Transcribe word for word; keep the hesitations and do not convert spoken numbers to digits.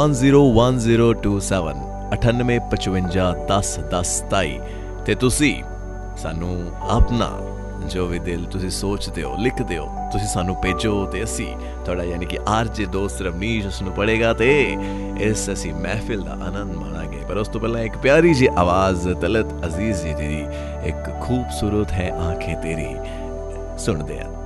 One zero one zero two seven अठानवे पचवंजा दस दस सताई ते तुसी सानू अपना जो भी दिल तुसी सोचते हो लिखते हो तुसी सानू भेजो ते असी थोड़ा यानी कि आर जे दोस्त रवनीश उसनू पढ़ेगा ते इस असी महफिल का आनंद माणांगे। पर उस तो पहला एक प्यारी जी आवाज़ तलत अजीज़ जी दी एक खूबसूरत है आंखें तेरी सुन दे।